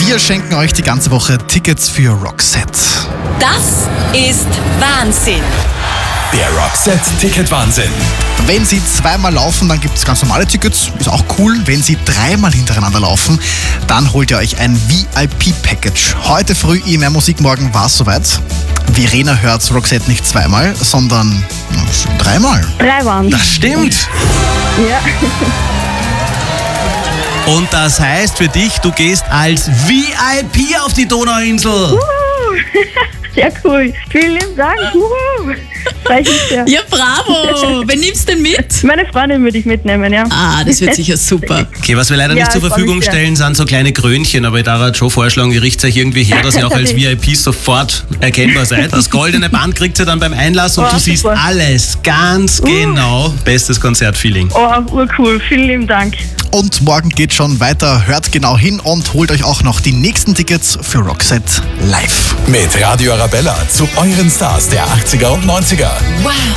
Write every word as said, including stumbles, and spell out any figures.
Wir schenken euch die ganze Woche Tickets für Roxette. Das ist Wahnsinn. Der Roxette-Ticket-Wahnsinn. Wenn sie zweimal laufen, dann gibt es ganz normale Tickets, ist auch cool. Wenn sie dreimal hintereinander laufen, dann holt ihr euch ein V I P-Package. Heute früh in Mehr Musik, morgen war es soweit. Verena hört Roxette nicht zweimal, sondern na, dreimal. Drei waren. Das stimmt. Ja. Und das heißt für dich, du gehst als V I P auf die Donauinsel. Uh, sehr cool. Vielen lieben Dank. Uh, freue ich mich sehr. Ja, bravo. Wen nimmst du denn mit? Meine Freundin würde ich mitnehmen, ja. Ah, das wird sicher super. Okay, was wir leider Ja, nicht zur ich freu Verfügung mich sehr. stellen, sind so kleine Krönchen, aber ich darf halt schon vorschlagen, ihr richtet euch irgendwie her, dass ihr auch als V I P sofort erkennbar seid. Das goldene Band kriegt ihr dann beim Einlass und Oh, du siehst super. alles ganz genau. Bestes Konzertfeeling. Oh, urcool. Vielen lieben Dank. Und morgen geht schon weiter. Hört genau hin und holt euch auch noch die nächsten Tickets für Roxette live. Mit Radio Arabella zu euren Stars der achtziger und neunziger. Wow.